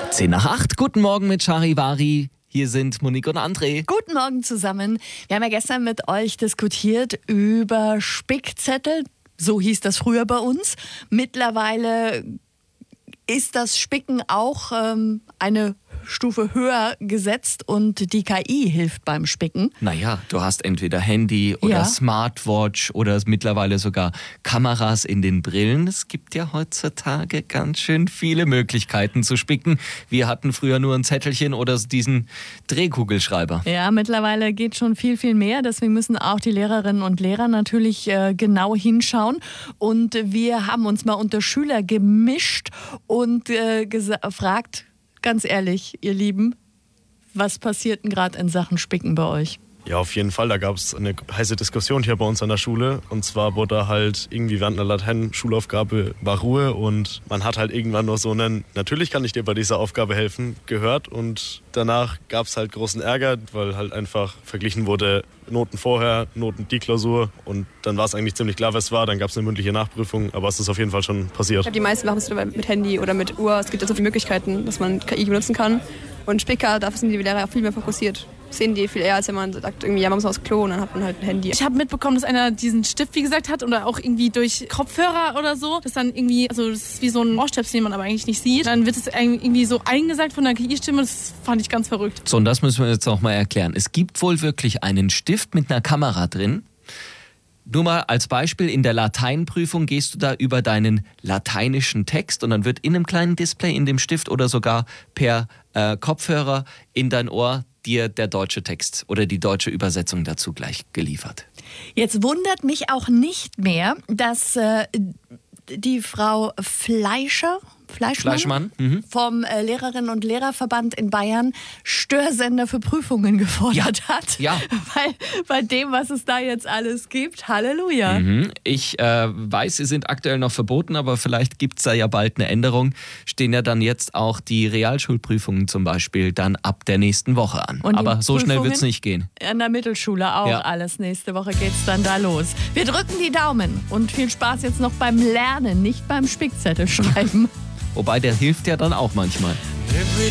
10:08, guten Morgen mit Charivari. Hier sind Monique und André. Guten Morgen zusammen. Wir haben ja gestern mit euch diskutiert über Spickzettel. So hieß das früher bei uns. Mittlerweile ist das Spicken auch eine Stufe höher gesetzt und die KI hilft beim Spicken. Naja, du hast entweder Handy oder Smartwatch oder mittlerweile sogar Kameras in den Brillen. Es gibt ja heutzutage ganz schön viele Möglichkeiten zu spicken. Wir hatten früher nur ein Zettelchen oder diesen Drehkugelschreiber. Ja, mittlerweile geht schon viel, viel mehr. Deswegen müssen auch die Lehrerinnen und Lehrer natürlich genau hinschauen. Und wir haben uns mal unter Schüler gemischt und gefragt, ganz ehrlich, ihr Lieben, was passiert denn gerade in Sachen Spicken bei euch? Ja, auf jeden Fall. Da gab es eine heiße Diskussion hier bei uns an der Schule. Und zwar wurde halt irgendwie während einer Latein-Schulaufgabe war Ruhe und man hat halt irgendwann nur so einen, natürlich kann ich dir bei dieser Aufgabe helfen, gehört. Und danach gab es halt großen Ärger, weil halt einfach verglichen wurde, Noten vorher, Noten die Klausur. Und dann war es eigentlich ziemlich klar, was es war. Dann gab es eine mündliche Nachprüfung, aber es ist auf jeden Fall schon passiert. Ich glaube, die meisten machen es mit Handy oder mit Uhr. Es gibt ja so viele Möglichkeiten, dass man KI benutzen kann. Und Spicker, da sind die Lehrer auch viel mehr fokussiert. Sehen die viel eher, als wenn man sagt, irgendwie, ja, man muss aufs Klo und dann hat man halt ein Handy. Ich habe mitbekommen, dass einer diesen Stift, wie gesagt, hat oder auch irgendwie durch Kopfhörer oder so. Das dann irgendwie, also das ist wie so ein Ohrstöpsel, den man aber eigentlich nicht sieht. Dann wird es irgendwie so eingesagt von der KI-Stimme. Das fand ich ganz verrückt. So, und das müssen wir jetzt noch mal erklären. Es gibt wohl wirklich einen Stift mit einer Kamera drin. Nur mal als Beispiel, in der Lateinprüfung gehst du da über deinen lateinischen Text und dann wird in einem kleinen Display in dem Stift oder sogar per Kopfhörer in dein Ohr dir der deutsche Text oder die deutsche Übersetzung dazu gleich geliefert. Jetzt wundert mich auch nicht mehr, dass die Frau Fleischmann vom Lehrerinnen- und Lehrerverband in Bayern Störsender für Prüfungen gefordert hat. Ja. Weil bei dem, was es da jetzt alles gibt, Halleluja. Ich weiß, sie sind aktuell noch verboten, aber vielleicht gibt es da ja bald eine Änderung. Stehen ja dann jetzt auch die Realschulprüfungen zum Beispiel dann ab der nächsten Woche an. Aber so schnell wird es nicht gehen. An der Mittelschule auch alles. Nächste Woche geht's dann da los. Wir drücken die Daumen und viel Spaß jetzt noch beim Lernen, nicht beim Spickzettel schreiben. Wobei, der hilft ja dann auch manchmal.